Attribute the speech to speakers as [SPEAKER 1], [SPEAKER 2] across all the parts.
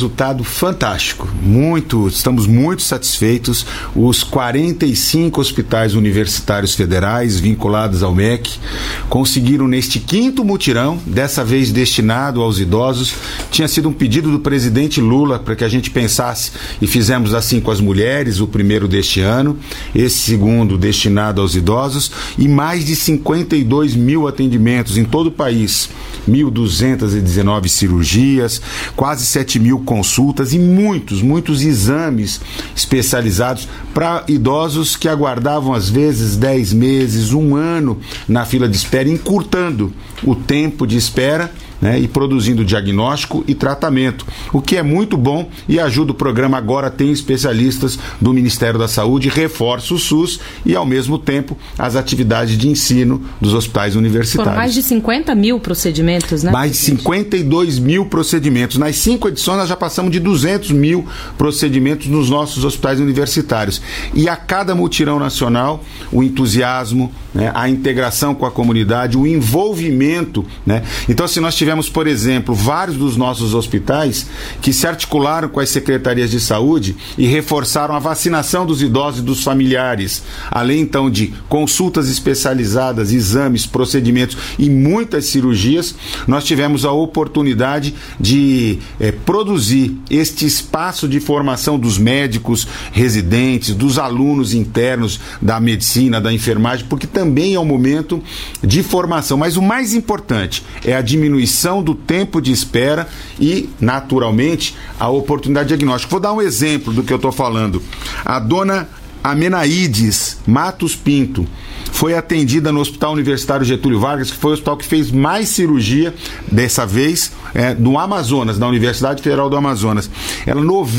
[SPEAKER 1] resultado fantástico. Estamos muito satisfeitos. Os 45 hospitais universitários federais vinculados ao MEC conseguiram, neste 5º mutirão, dessa vez destinado aos idosos, tinha sido um pedido do presidente Lula para que a gente pensasse, e fizemos assim com as mulheres, o primeiro deste ano, esse segundo destinado aos idosos, e mais de 52 mil atendimentos em todo o país, 1.219 cirurgias, quase 7 mil consultas e muitos exames especializados para idosos que aguardavam às vezes 10 meses, 1 ano na fila de espera, encurtando o tempo de espera, né, e produzindo diagnóstico e tratamento, o que é muito bom e ajuda o programa. Agora tem especialistas do Ministério da Saúde, reforça o SUS e, ao mesmo tempo, as atividades de ensino dos hospitais universitários.
[SPEAKER 2] Foram mais de 50 mil procedimentos, né?
[SPEAKER 1] Mais de 52 mil procedimentos. Nas 5 edições, nós já passamos de 200 mil procedimentos nos nossos hospitais universitários. E a cada mutirão nacional, o entusiasmo, né, a integração com a comunidade, o envolvimento, né? Então, assim, nós tivemos, por exemplo, vários dos nossos hospitais que se articularam com as secretarias de saúde e reforçaram a vacinação dos idosos e dos familiares, além então de consultas especializadas, exames, procedimentos e muitas cirurgias. Nós tivemos a oportunidade de produzir este espaço de formação dos médicos residentes, dos alunos internos da medicina, da enfermagem, porque também é um momento de formação. Mas o mais importante é a diminuição do tempo de espera e, naturalmente, a oportunidade de diagnóstico. Vou dar um exemplo do que eu estou falando. A dona Amenaides Matos Pinto foi atendida no Hospital Universitário Getúlio Vargas, que foi o hospital que fez mais cirurgia, dessa vez, no Amazonas, na Universidade Federal do Amazonas. Ela,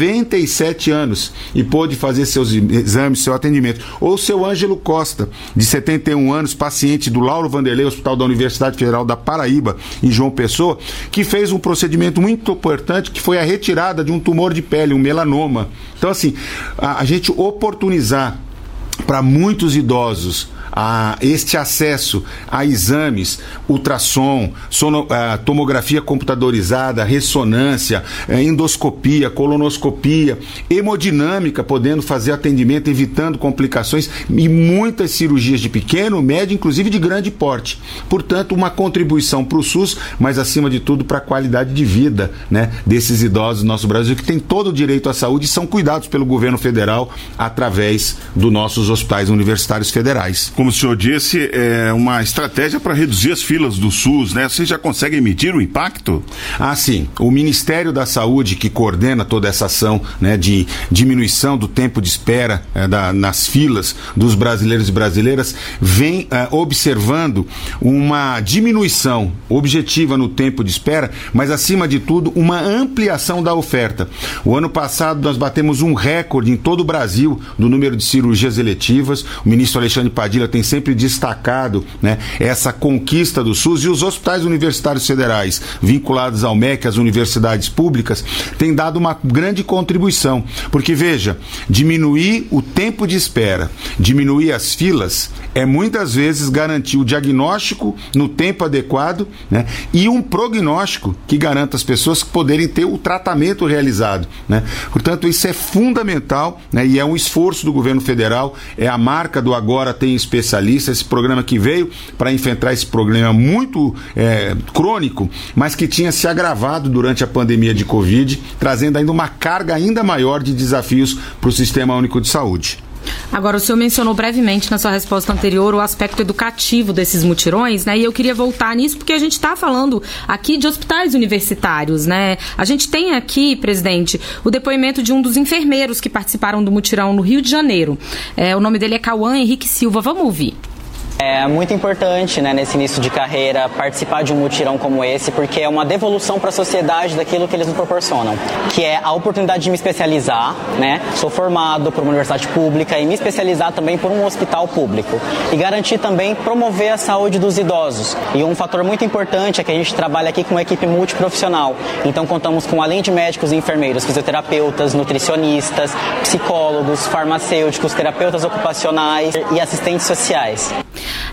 [SPEAKER 1] 97 anos, e pôde fazer seus exames, seu atendimento. Ou o seu Ângelo Costa, de 71 anos, paciente do Lauro Vanderlei, Hospital da Universidade Federal da Paraíba, em João Pessoa, que fez um procedimento muito importante, que foi a retirada de um tumor de pele, um melanoma. Então, assim, a gente oportunizar para muitos idosos este acesso a exames, ultrassom, tomografia computadorizada, ressonância, endoscopia, colonoscopia, hemodinâmica, podendo fazer atendimento, evitando complicações, e muitas cirurgias de pequeno, médio, inclusive de grande porte. Portanto, uma contribuição para o SUS, mas acima de tudo para a qualidade de vida, né, desses idosos do nosso Brasil, que têm todo o direito à saúde e são cuidados pelo governo federal através dos nossos hospitais universitários federais.
[SPEAKER 3] Como o senhor disse, é uma estratégia para reduzir as filas do SUS, né? Vocês já conseguem medir o impacto?
[SPEAKER 1] Sim. O Ministério da Saúde, que coordena toda essa ação, né, de diminuição do tempo de espera nas filas dos brasileiros e brasileiras, vem observando uma diminuição objetiva no tempo de espera, mas, acima de tudo, uma ampliação da oferta. O ano passado, nós batemos um recorde em todo o Brasil do número de cirurgias eletivas. O ministro Alexandre Padilha tem sempre destacado, né, essa conquista do SUS, e os hospitais universitários federais vinculados ao MEC, as universidades públicas, têm dado uma grande contribuição, porque, veja, diminuir o tempo de espera, diminuir as filas, é muitas vezes garantir o diagnóstico no tempo adequado, né, e um prognóstico que garanta as pessoas poderem ter o tratamento realizado, né. Portanto, isso é fundamental, né, e é um esforço do governo federal, é a marca do Agora Tem Especialista, esse programa que veio para enfrentar esse problema muito crônico, mas que tinha se agravado durante a pandemia de Covid, trazendo ainda uma carga ainda maior de desafios para o Sistema Único de Saúde.
[SPEAKER 2] Agora, o senhor mencionou brevemente na sua resposta anterior o aspecto educativo desses mutirões, né? E eu queria voltar nisso porque a gente está falando aqui de hospitais universitários, né? A gente tem aqui, presidente, o depoimento de um dos enfermeiros que participaram do mutirão no Rio de Janeiro. O nome dele é Cauã Henrique Silva. Vamos ouvir.
[SPEAKER 4] É muito importante, né, nesse início de carreira, participar de um mutirão como esse, porque é uma devolução para a sociedade daquilo que eles nos proporcionam, que é a oportunidade de me especializar, né? Sou formado por uma universidade pública e me especializar também por um hospital público e garantir também promover a saúde dos idosos. E um fator muito importante é que a gente trabalha aqui com uma equipe multiprofissional. Então contamos com, além de médicos e enfermeiros, fisioterapeutas, nutricionistas, psicólogos, farmacêuticos, terapeutas ocupacionais e assistentes sociais.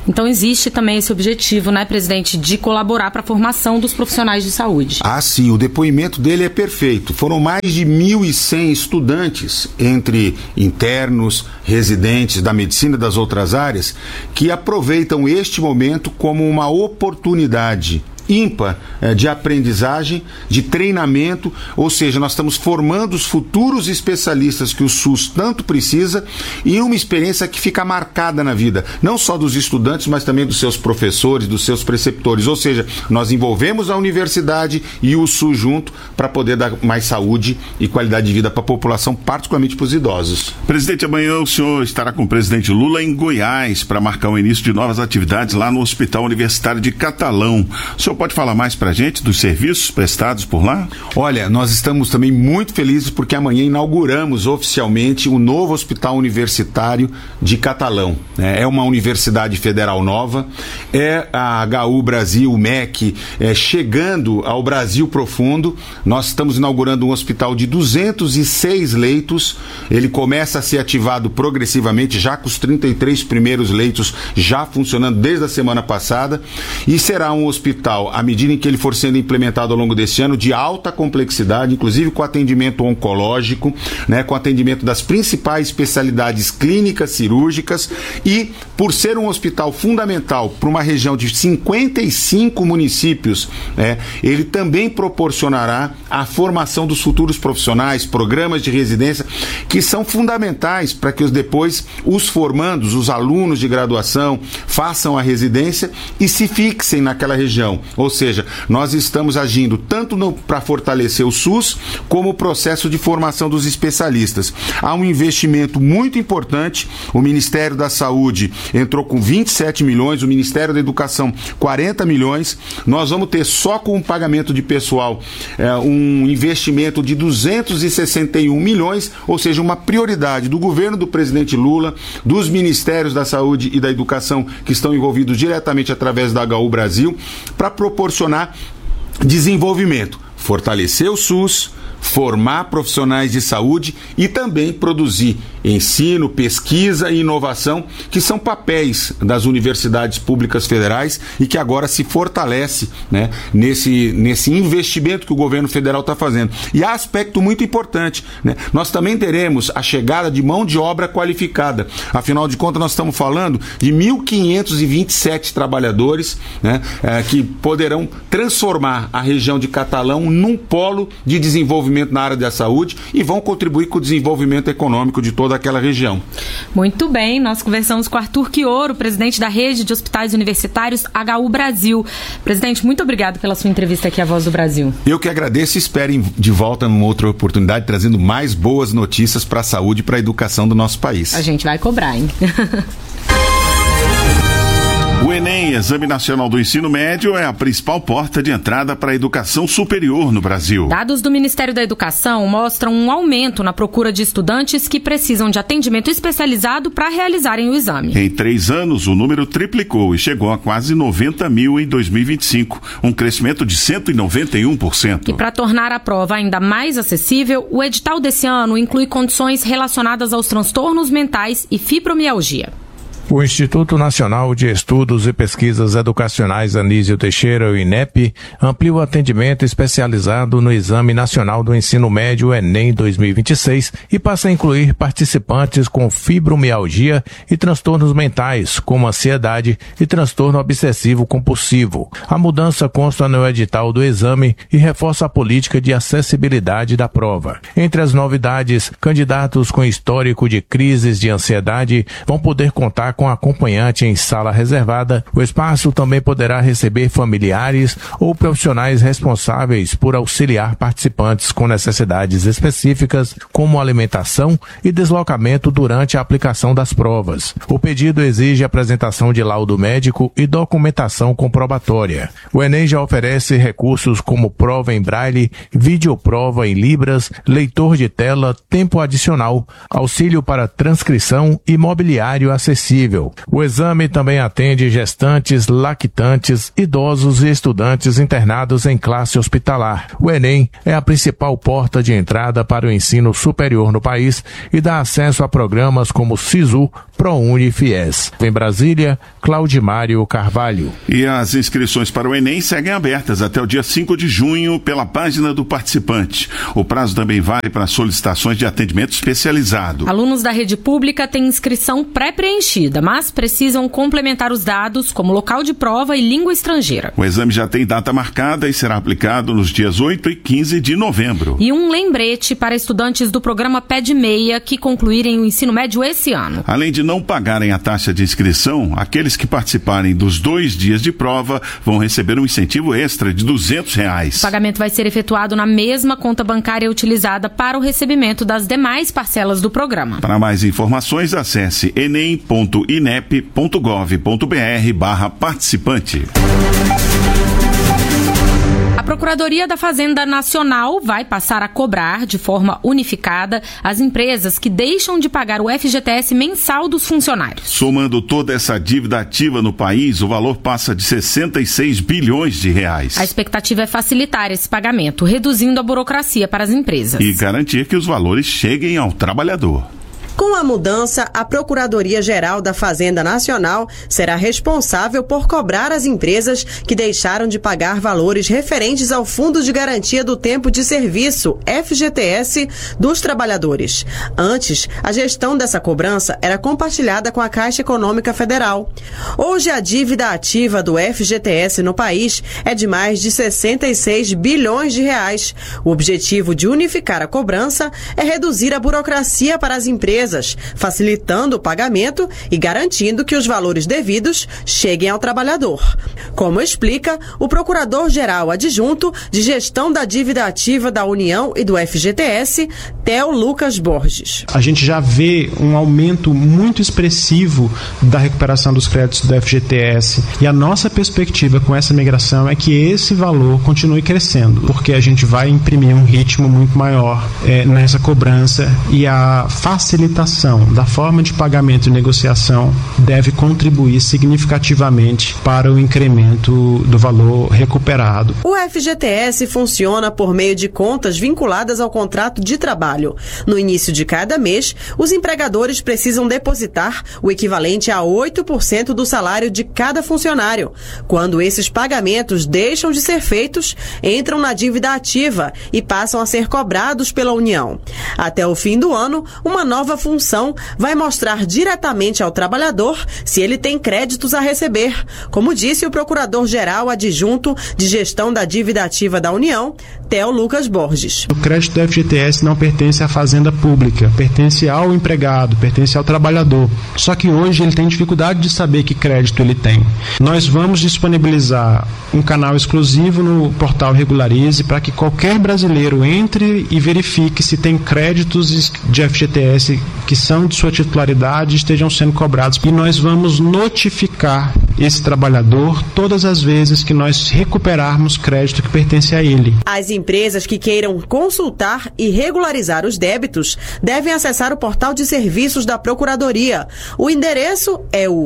[SPEAKER 2] Então existe também esse objetivo, né, presidente, de colaborar para a formação dos profissionais de saúde.
[SPEAKER 1] Ah, sim, o depoimento dele é perfeito. Foram mais de 1.100 estudantes, entre internos, residentes da medicina e das outras áreas, que aproveitam este momento como uma oportunidade ímpar de aprendizagem, de treinamento, ou seja, nós estamos formando os futuros especialistas que o SUS tanto precisa e uma experiência que fica marcada na vida, não só dos estudantes, mas também dos seus professores, dos seus preceptores, ou seja, nós envolvemos a universidade e o SUS junto para poder dar mais saúde e qualidade de vida para a população, particularmente para os idosos.
[SPEAKER 3] Presidente, amanhã o senhor estará com o presidente Lula em Goiás para marcar o início de novas atividades lá no Hospital Universitário de Catalão. O senhor pode falar mais para a gente dos serviços prestados por lá?
[SPEAKER 1] Olha, nós estamos também muito felizes porque amanhã inauguramos oficialmente o novo Hospital Universitário de Catalão. É uma universidade federal nova, é a HU Brasil, o MEC, chegando ao Brasil profundo. Nós estamos inaugurando um hospital de 206 leitos, ele começa a ser ativado progressivamente, já com os 33 primeiros leitos já funcionando desde a semana passada, e será um hospital, à medida em que ele for sendo implementado ao longo desse ano, de alta complexidade, inclusive com atendimento oncológico, né, com atendimento das principais especialidades clínicas, cirúrgicas, e por ser um hospital fundamental para uma região de 55 municípios, ele também proporcionará a formação dos futuros profissionais, programas de residência, que são fundamentais para que depois os formandos, os alunos de graduação, façam a residência e se fixem naquela região. Ou seja, nós estamos agindo tanto para fortalecer o SUS, como o processo de formação dos especialistas. Há um investimento muito importante, o Ministério da Saúde entrou com 27 milhões, o Ministério da Educação 40 milhões, nós vamos ter só com o pagamento de pessoal um investimento de 261 milhões, ou seja, uma prioridade do governo do presidente Lula, dos Ministérios da Saúde e da Educação que estão envolvidos diretamente através da HU Brasil, para proporcionar desenvolvimento, fortalecer o SUS, formar profissionais de saúde e também produzir ensino, pesquisa e inovação, que são papéis das universidades públicas federais e que agora se fortalece, né, nesse investimento que o governo federal está fazendo. E há aspecto muito importante, né? Nós também teremos a chegada de mão de obra qualificada. Afinal de contas, nós estamos falando de 1.527 trabalhadores, né, que poderão transformar a região de Catalão num polo de desenvolvimento na área da saúde e vão contribuir com o desenvolvimento econômico de toda aquela região.
[SPEAKER 2] Muito bem, nós conversamos com Arthur Chioro, presidente da Rede de Hospitais Universitários HU Brasil. Presidente, muito obrigado pela sua entrevista aqui à Voz do Brasil.
[SPEAKER 1] Eu que agradeço e espero de volta numa outra oportunidade, trazendo mais boas notícias para a saúde e para a educação do nosso país.
[SPEAKER 2] A gente vai cobrar, hein?
[SPEAKER 3] O Enem, Exame Nacional do Ensino Médio, é a principal porta de entrada para a educação superior no Brasil.
[SPEAKER 2] Dados do Ministério da Educação mostram um aumento na procura de estudantes que precisam de atendimento especializado para realizarem o exame.
[SPEAKER 3] Em 3 anos, o número triplicou e chegou a quase 90 mil em 2025, um crescimento de 191%.
[SPEAKER 2] E para tornar a prova ainda mais acessível, o edital desse ano inclui condições relacionadas aos transtornos mentais e fibromialgia.
[SPEAKER 5] O Instituto Nacional de Estudos e Pesquisas Educacionais Anísio Teixeira, o INEP, amplia o atendimento especializado no Exame Nacional do Ensino Médio Enem 2026 e passa a incluir participantes com fibromialgia e transtornos mentais, como ansiedade e transtorno obsessivo compulsivo. A mudança consta no edital do exame e reforça a política de acessibilidade da prova. Entre as novidades, candidatos com histórico de crises de ansiedade vão poder contar com acompanhante em sala reservada. O espaço também poderá receber familiares ou profissionais responsáveis por auxiliar participantes com necessidades específicas, como alimentação e deslocamento durante a aplicação das provas. O pedido exige apresentação de laudo médico e documentação comprobatória. O Enem já oferece recursos como prova em braille, videoprova em libras, leitor de tela, tempo adicional, auxílio para transcrição e mobiliário acessível. acessível. O exame também atende gestantes, lactantes, idosos e estudantes internados em classe hospitalar. O Enem é a principal porta de entrada para o ensino superior no país e dá acesso a programas como SISU, ProUni e FIES. Em Brasília, Claudimário Carvalho.
[SPEAKER 3] E as inscrições para o Enem seguem abertas até o dia 5 de junho pela página do participante. O prazo também vale para solicitações de atendimento especializado.
[SPEAKER 2] Alunos da rede pública têm inscrição pré-preenchida, mas precisam complementar os dados como local de prova e língua estrangeira.
[SPEAKER 3] O exame já tem data marcada e será aplicado nos dias 8 e 15 de novembro.
[SPEAKER 2] E um lembrete para estudantes do programa Pé de Meia que concluírem o ensino médio esse ano.
[SPEAKER 3] Além de não pagarem a taxa de inscrição, aqueles que participarem dos 2 dias de prova vão receber um incentivo extra de R$200.
[SPEAKER 2] O pagamento vai ser efetuado na mesma conta bancária utilizada para o recebimento das demais parcelas do programa.
[SPEAKER 3] Para mais informações, acesse enem.inep.gov.br/participante.
[SPEAKER 2] A Procuradoria da Fazenda Nacional vai passar a cobrar de forma unificada as empresas que deixam de pagar o FGTS mensal dos funcionários.
[SPEAKER 3] Somando toda essa dívida ativa no país, o valor passa de 66 bilhões de reais.
[SPEAKER 2] A expectativa é facilitar esse pagamento, reduzindo a burocracia para as empresas.
[SPEAKER 3] E garantir que os valores cheguem ao trabalhador.
[SPEAKER 6] Com a mudança, a Procuradoria-Geral da Fazenda Nacional será responsável por cobrar as empresas que deixaram de pagar valores referentes ao Fundo de Garantia do Tempo de Serviço, FGTS, dos trabalhadores. Antes, a gestão dessa cobrança era compartilhada com a Caixa Econômica Federal. Hoje, a dívida ativa do FGTS no país é de mais de 66 bilhões de reais. O objetivo de unificar a cobrança é reduzir a burocracia para as empresas, facilitando o pagamento e garantindo que os valores devidos cheguem ao trabalhador. Como explica o Procurador-Geral Adjunto de Gestão da Dívida Ativa da União e do FGTS, Theo Lucas Borges.
[SPEAKER 7] A gente já vê um aumento muito expressivo da recuperação dos créditos do FGTS e a nossa perspectiva com essa migração é que esse valor continue crescendo, porque a gente vai imprimir um ritmo muito maior nessa cobrança e a facilitação da forma de pagamento e negociação deve contribuir significativamente para o incremento do valor recuperado.
[SPEAKER 6] O FGTS funciona por meio de contas vinculadas ao contrato de trabalho. No início de cada mês, os empregadores precisam depositar o equivalente a 8% do salário de cada funcionário. Quando esses pagamentos deixam de ser feitos, entram na dívida ativa e passam a ser cobrados pela União. Até o fim do ano, uma nova função vai mostrar diretamente ao trabalhador se ele tem créditos a receber, como disse o Procurador-Geral Adjunto de Gestão da Dívida Ativa da União, Theo Lucas Borges.
[SPEAKER 7] O crédito do FGTS não pertence à fazenda pública, pertence ao empregado, pertence ao trabalhador. Só que hoje ele tem dificuldade de saber que crédito ele tem. Nós vamos disponibilizar um canal exclusivo no portal Regularize para que qualquer brasileiro entre e verifique se tem créditos de FGTS que são de sua titularidade e estejam sendo cobrados. E nós vamos notificar esse trabalhador todas as vezes que nós recuperarmos crédito que pertence a ele.
[SPEAKER 6] As empresas que queiram consultar e regularizar os débitos devem acessar o portal de serviços da Procuradoria. O endereço é o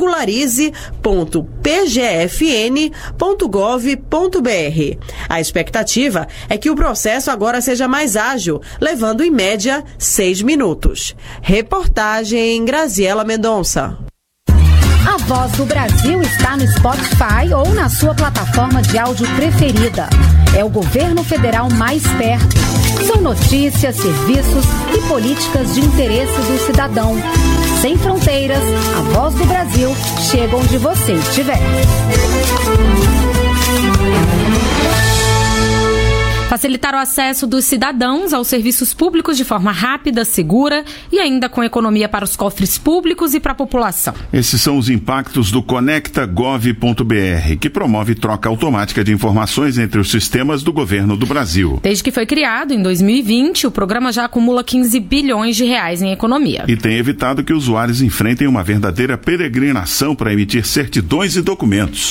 [SPEAKER 6] regularize.pgfn.gov.br. A expectativa é que o processo agora seja mais ágil, levando em média 6 minutos. Reportagem Graziela Mendonça.
[SPEAKER 8] A Voz do Brasil está no Spotify ou na sua plataforma de áudio preferida. É o governo federal mais perto. São notícias, serviços e políticas de interesse do cidadão. Sem fronteiras, a Voz do Brasil chega onde você estiver.
[SPEAKER 2] Facilitar o acesso dos cidadãos aos serviços públicos de forma rápida, segura e ainda com economia para os cofres públicos e para a população.
[SPEAKER 3] Esses são os impactos do Conecta.gov.br, que promove troca automática de informações entre os sistemas do governo do Brasil.
[SPEAKER 2] Desde que foi criado em 2020, o programa já acumula 15 bilhões de reais em economia.
[SPEAKER 3] E tem evitado que usuários enfrentem uma verdadeira peregrinação para emitir certidões e documentos.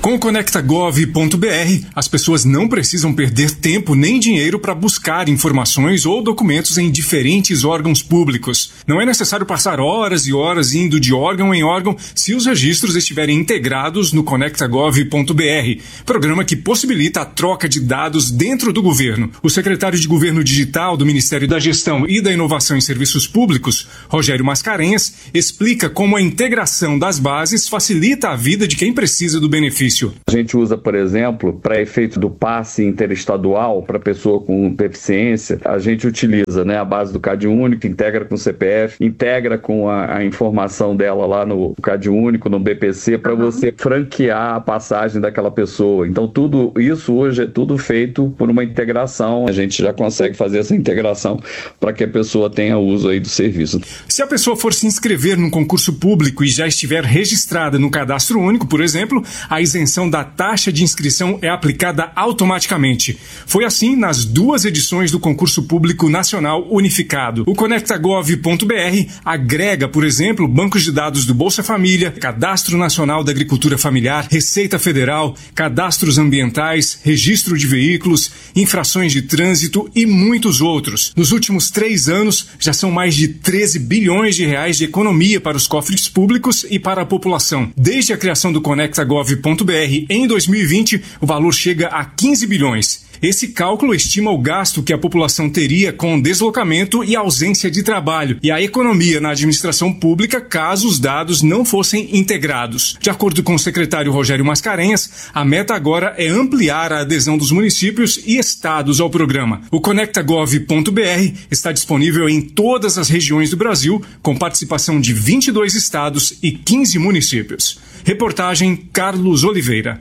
[SPEAKER 9] Com o conecta.gov.br, as pessoas não precisam perder tempo nem dinheiro para buscar informações ou documentos em diferentes órgãos públicos. Não é necessário passar horas e horas indo de órgão em órgão se os registros estiverem integrados no conecta.gov.br, programa que possibilita a troca de dados dentro do governo. O secretário de Governo Digital do Ministério da Gestão e da Inovação em Serviços Públicos, Rogério Mascarenhas, explica como a integração das bases facilita a vida de quem precisa do benefício.
[SPEAKER 10] A gente usa, por exemplo, para efeito do passe interestadual para pessoa com deficiência, a gente utiliza, a base do CadÚnico, integra com o CPF, integra com a informação dela lá no CadÚnico, no BPC, para você franquear a passagem daquela pessoa. Então, tudo isso hoje é tudo feito por uma integração. A gente já consegue fazer essa integração para que a pessoa tenha uso aí do serviço.
[SPEAKER 9] Se a pessoa for se inscrever num concurso público e já estiver registrada no Cadastro Único, por exemplo, a isenção da taxa de inscrição é aplicada automaticamente. Foi assim nas 2 edições do Concurso Público Nacional Unificado. O conecta.gov.br agrega, por exemplo, bancos de dados do Bolsa Família, Cadastro Nacional da Agricultura Familiar, Receita Federal, cadastros ambientais, registro de veículos, infrações de trânsito e muitos outros. Nos últimos 3 anos, já são mais de 13 bilhões de reais de economia para os cofres públicos e para a população. Desde a criação do conecta.gov.br em 2020, o valor chega a 15 bilhões. Esse cálculo estima o gasto que a população teria com deslocamento e ausência de trabalho e a economia na administração pública caso os dados não fossem integrados. De acordo com o secretário Rogério Mascarenhas, a meta agora é ampliar a adesão dos municípios e estados ao programa. O conecta.gov.br está disponível em todas as regiões do Brasil, com participação de 22 estados e 15 municípios. Reportagem Carlos Oliveira.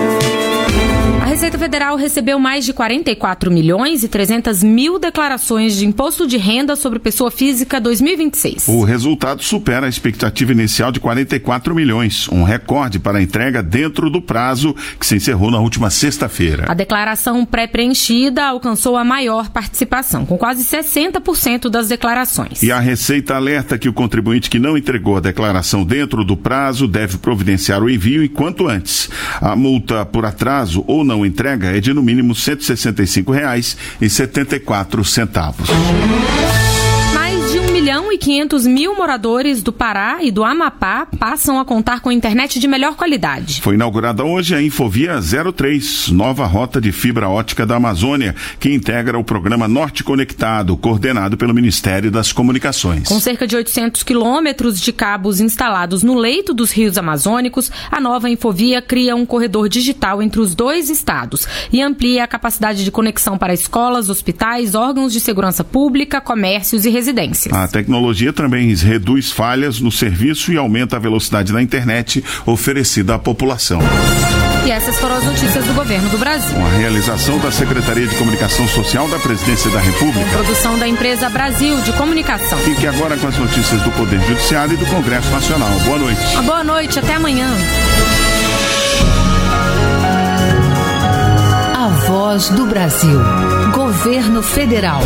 [SPEAKER 2] A Receita Federal recebeu mais de 44 milhões e 300 mil declarações de imposto de renda sobre pessoa física 2026.
[SPEAKER 3] O resultado supera a expectativa inicial de 44 milhões, um recorde para a entrega dentro do prazo que se encerrou na última sexta-feira.
[SPEAKER 2] A declaração pré-preenchida alcançou a maior participação, com quase 60% das declarações.
[SPEAKER 3] E a Receita alerta que o contribuinte que não entregou a declaração dentro do prazo deve providenciar o envio e quanto antes. A multa por atraso ou não entrega é de no mínimo R$ 165,74.
[SPEAKER 2] Mais de 1.500.000 moradores do Pará e do Amapá passam a contar com internet de melhor qualidade.
[SPEAKER 3] Foi inaugurada hoje a Infovia 03, nova rota de fibra ótica da Amazônia, que integra o programa Norte Conectado, coordenado pelo Ministério das Comunicações.
[SPEAKER 2] Com cerca de 800 quilômetros de cabos instalados no leito dos rios amazônicos, a nova Infovia cria um corredor digital entre os 2 estados e amplia a capacidade de conexão para escolas, hospitais, órgãos de segurança pública, comércios e residências.
[SPEAKER 3] A tecnologia também reduz falhas no serviço e aumenta a velocidade da internet oferecida à população.
[SPEAKER 2] E essas foram as notícias do Governo do Brasil.
[SPEAKER 3] Com a realização da Secretaria de Comunicação Social da Presidência da República.
[SPEAKER 2] Com produção da empresa Brasil de Comunicação.
[SPEAKER 3] Fique agora com as notícias do Poder Judiciário e do Congresso Nacional. Boa noite.
[SPEAKER 2] Uma boa noite, até amanhã.
[SPEAKER 8] A Voz do Brasil. Governo Federal.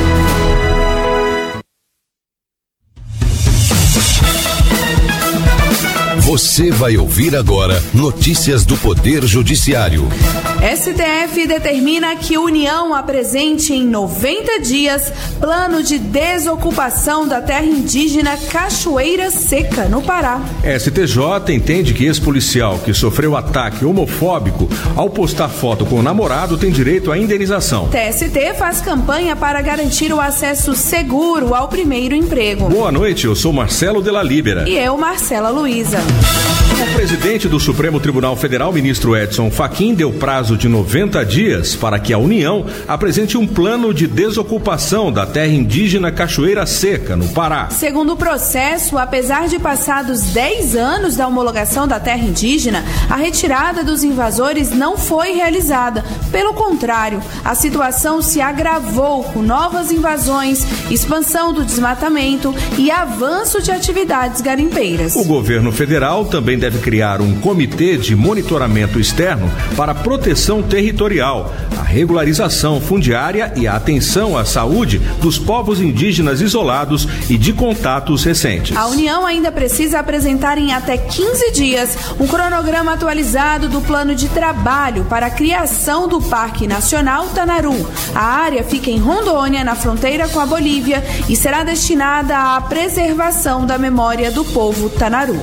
[SPEAKER 11] Você vai ouvir agora notícias do Poder Judiciário.
[SPEAKER 12] STF determina que União apresente em 90 dias plano de desocupação da terra indígena Cachoeira Seca, no Pará.
[SPEAKER 13] STJ entende que ex-policial que sofreu ataque homofóbico ao postar foto com o namorado tem direito à indenização.
[SPEAKER 12] TST faz campanha para garantir o acesso seguro ao primeiro emprego.
[SPEAKER 13] Boa noite, eu sou Marcelo Della Libera.
[SPEAKER 12] E eu, Marcela Luiza.
[SPEAKER 13] O presidente do Supremo Tribunal Federal, ministro Edson Fachin, deu prazo de 90 dias para que a União apresente um plano de desocupação da terra indígena Cachoeira Seca, no Pará.
[SPEAKER 12] Segundo o processo, apesar de passados 10 anos da homologação da terra indígena, a retirada dos invasores não foi realizada. Pelo contrário, a situação se agravou com novas invasões, expansão do desmatamento e avanço de atividades garimpeiras.
[SPEAKER 13] O governo federal também deve deve criar um comitê de monitoramento externo para a proteção territorial, a regularização fundiária e a atenção à saúde dos povos indígenas isolados e de contatos recentes.
[SPEAKER 12] A União ainda precisa apresentar em até 15 dias um cronograma atualizado do plano de trabalho para a criação do Parque Nacional Tanaru. A área fica em Rondônia, na fronteira com a Bolívia, e será destinada à preservação da memória do povo Tanaru.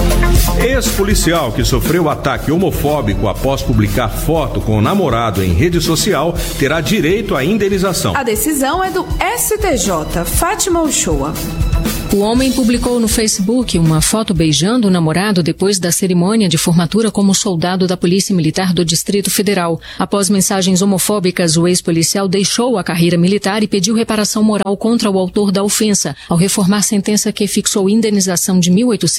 [SPEAKER 13] Ex-policial que sofreu ataque homofóbico após publicar foto com o namorado em rede social terá direito à indenização.
[SPEAKER 12] A decisão é do STJ. Fátima Uchoa.
[SPEAKER 14] O homem publicou no Facebook uma foto beijando o namorado depois da cerimônia de formatura como soldado da Polícia Militar do Distrito Federal. Após mensagens homofóbicas, o ex-policial deixou a carreira militar e pediu reparação moral contra o autor da ofensa. Ao reformar sentença que fixou indenização de R$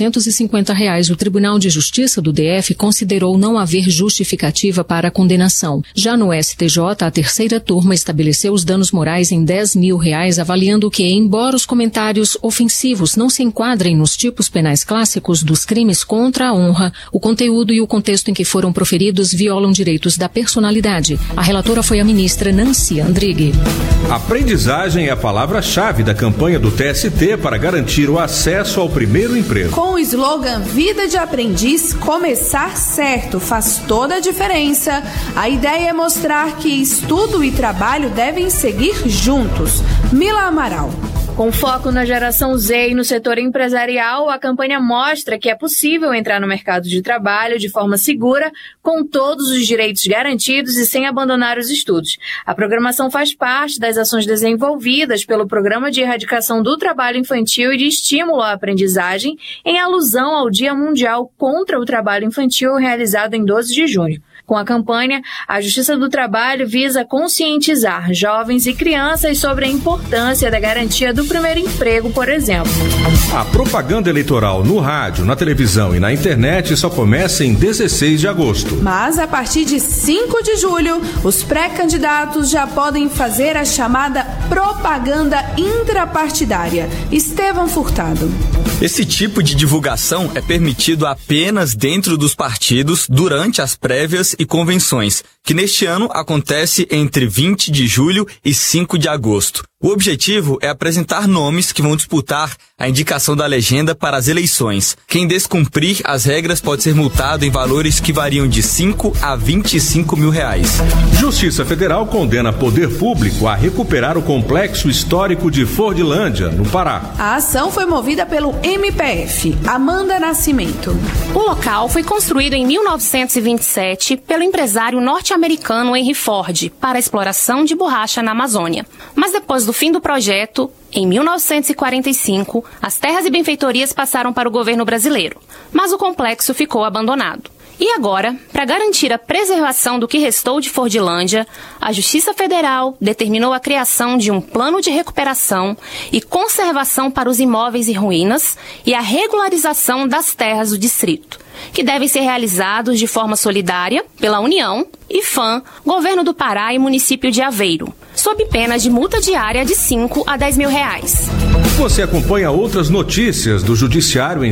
[SPEAKER 14] 1.850, o Tribunal de Justiça do DF considerou não haver justificativa para a condenação. Já no STJ, a terceira turma estabeleceu os danos morais em R$ 10.000, avaliando que, embora os comentários ofensivos não se enquadrem nos tipos penais clássicos dos crimes contra a honra, o conteúdo e o contexto em que foram proferidos violam direitos da personalidade. A relatora foi a ministra Nancy Andrighi.
[SPEAKER 13] Aprendizagem é a palavra-chave da campanha do TST para garantir o acesso ao primeiro emprego.
[SPEAKER 12] Com o slogan Vida de Aprendiz, começar certo faz toda a diferença, a ideia é mostrar que estudo e trabalho devem seguir juntos. Mila Amaral.
[SPEAKER 15] Com foco na geração Z e no setor empresarial, a campanha mostra que é possível entrar no mercado de trabalho de forma segura, com todos os direitos garantidos e sem abandonar os estudos. A programação faz parte das ações desenvolvidas pelo Programa de Erradicação do Trabalho Infantil e de Estímulo à Aprendizagem, em alusão ao Dia Mundial contra o Trabalho Infantil, realizado em 12 de junho. Com a campanha, a Justiça do Trabalho visa conscientizar jovens e crianças sobre a importância da garantia do primeiro emprego, por exemplo.
[SPEAKER 13] A propaganda eleitoral no rádio, na televisão e na internet só começa em 16 de agosto.
[SPEAKER 12] Mas, a partir de 5 de julho, os pré-candidatos já podem fazer a chamada propaganda intrapartidária. Estevão Furtado.
[SPEAKER 16] Esse tipo de divulgação é permitido apenas dentro dos partidos durante as prévias e convenções, que neste ano acontece entre 20 de julho e 5 de agosto. O objetivo é apresentar nomes que vão disputar a indicação da legenda para as eleições. Quem descumprir as regras pode ser multado em valores que variam de 5 a 25 mil reais.
[SPEAKER 13] Justiça Federal condena poder público a recuperar o complexo histórico de Fordilândia, no Pará.
[SPEAKER 12] A ação foi movida pelo MPF. Amanda Nascimento.
[SPEAKER 17] O local foi construído em 1927 pelo empresário norte-americano Henry Ford para a exploração de borracha na Amazônia. Mas depois do fim do projeto, em 1945, as terras e benfeitorias passaram para o governo brasileiro, mas o complexo ficou abandonado. E agora, para garantir a preservação do que restou de Fordilândia, a Justiça Federal determinou a criação de um plano de recuperação e conservação para os imóveis e ruínas e a regularização das terras do distrito, que devem ser realizados de forma solidária pela União, IFAM, Governo do Pará e Município de Aveiro, sob pena de multa diária de 5 a 10 mil reais.
[SPEAKER 13] Você acompanha outras notícias do Judiciário em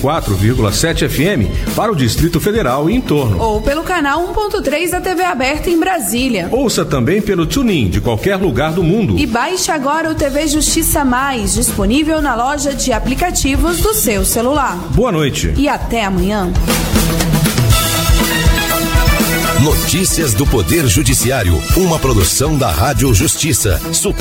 [SPEAKER 13] 104,7 FM para o Distrito Federal e em torno.
[SPEAKER 12] Ou pelo canal 1.3 da TV aberta em Brasília.
[SPEAKER 13] Ouça também pelo TuneIn de qualquer lugar do mundo.
[SPEAKER 12] E baixe agora o TV Justiça Mais, disponível na loja de aplicativos do seu celular.
[SPEAKER 13] Boa noite.
[SPEAKER 12] E até amanhã.
[SPEAKER 11] Notícias do Poder Judiciário, uma produção da Rádio Justiça.